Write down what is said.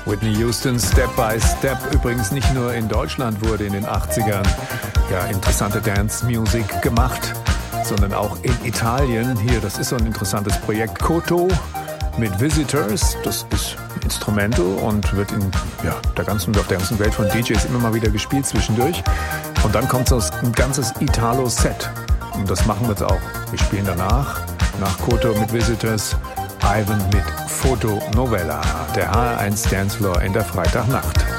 Whitney Houston, Step by Step, übrigens nicht nur in Deutschland wurde in den 80ern interessante Dance-Music gemacht, sondern auch in Italien. Hier, das ist so ein interessantes Projekt, Koto mit Visitors, das ist Instrumental und wird auf der ganzen Welt von DJs immer mal wieder gespielt zwischendurch. Und dann kommt so ein ganzes Italo-Set. Und das machen wir jetzt auch. Wir spielen nach Koto mit Visitors, Ivan mit Foto Novella, der HR1 Dancefloor in der Freitagnacht.